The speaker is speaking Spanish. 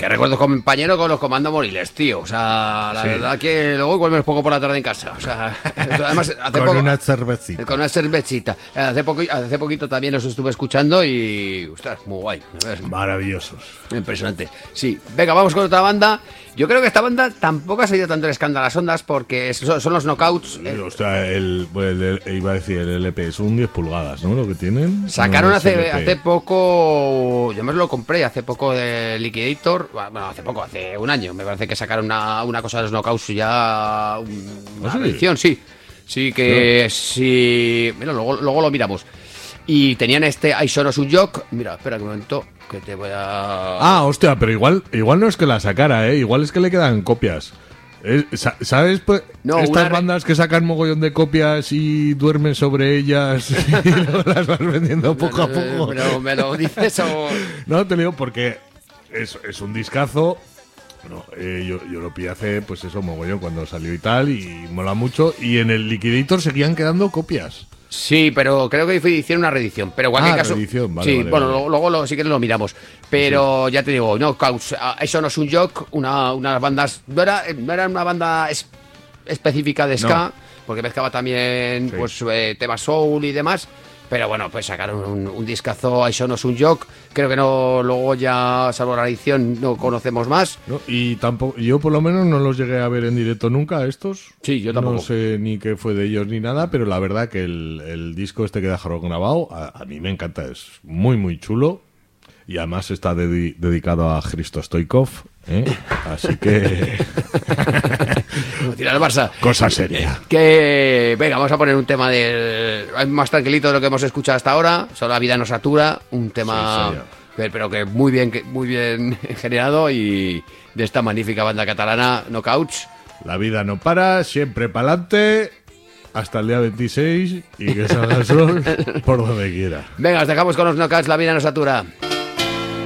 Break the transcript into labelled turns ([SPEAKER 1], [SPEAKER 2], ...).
[SPEAKER 1] Que recuerdo compañero con los comandos moriles, tío. O sea, la verdad que luego vuelves poco por la tarde en casa. O sea, además,
[SPEAKER 2] con una cervecita.
[SPEAKER 1] Con una cervecita. Hace poquito también los estuve escuchando y... Ostras, muy guay.
[SPEAKER 2] Maravillosos.
[SPEAKER 1] Impresionante. Sí, venga, vamos con otra banda. Yo creo que esta banda tampoco ha salido tanto el escándalo a las ondas porque son los Knockouts.
[SPEAKER 2] O sea, iba a decir el LP, son 10 pulgadas, ¿no? Lo que tienen.
[SPEAKER 1] Sacaron hace poco, yo me lo compré hace poco de Liquidator, bueno, hace un año, me parece que sacaron una cosa de los Knockouts ya, una edición, sí. Sí, que sí. Mira, luego lo miramos. Y tenían I Sonos un Jock. Mira, espera un momento, que te voy a...
[SPEAKER 2] hostia, pero igual no es que la sacara, ¿eh? Igual es que le quedan copias. ¿Sabes? Pues, no, estas bandas que sacan mogollón de copias y duermen sobre ellas y luego las vas vendiendo poco a poco.
[SPEAKER 1] Pero me lo dices o...
[SPEAKER 2] No, te digo porque es un discazo. No, yo lo pillé hace, pues eso, mogollón, cuando salió y tal, y mola mucho. Y en el Liquidator seguían quedando copias.
[SPEAKER 1] Sí, pero creo que hicieron una reedición. Pero en cualquier caso.
[SPEAKER 2] Reedición, vale,
[SPEAKER 1] sí,
[SPEAKER 2] vale,
[SPEAKER 1] bueno,
[SPEAKER 2] vale.
[SPEAKER 1] Luego si quieres lo miramos. Pero sí. Ya te digo, no, eso no es un Jock, unas bandas. No era una banda específica de ska, no. Porque mezclaba también pues temas soul y demás. Pero bueno, pues sacaron un discazo, eso no es un Jock. Creo que no, luego ya, salvo la edición, no conocemos más.
[SPEAKER 2] No, y tampoco, yo por lo menos no los llegué a ver en directo nunca a estos.
[SPEAKER 1] Sí, yo tampoco.
[SPEAKER 2] No sé ni qué fue de ellos ni nada, pero la verdad que el disco este que dejaron grabado, a mí me encanta, es muy muy chulo. Y además está dedicado a Hristo Stoichkov, ¿eh? Así que...
[SPEAKER 1] Tira el Barça.
[SPEAKER 2] Cosa seria.
[SPEAKER 1] Que venga, vamos a poner un tema más tranquilito de lo que hemos escuchado hasta ahora. Solo La vida nos satura, un tema pero que muy bien generado y de esta magnífica banda catalana Knockouts.
[SPEAKER 2] La vida no para, siempre pa'lante, hasta el día 26 y que salga el sol por donde quiera.
[SPEAKER 1] Venga, os dejamos con los Knockouts, La vida nos satura.